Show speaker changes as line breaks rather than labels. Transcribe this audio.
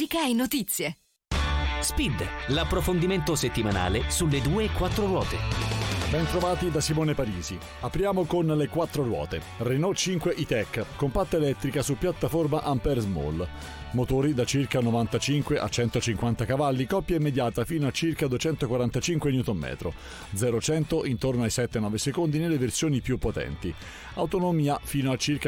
musica e notizie.
Speed, l'approfondimento settimanale sulle 2 e 4 ruote.
Ben trovati da Simone Parisi. Apriamo con le 4 ruote. Renault 5 E-Tech, compatta elettrica su piattaforma Ampere Small. Motori da circa 95 a 150 cavalli, coppia immediata fino a circa 245 Nm. 0-100 intorno ai 7-9 secondi nelle versioni più potenti. Autonomia fino a circa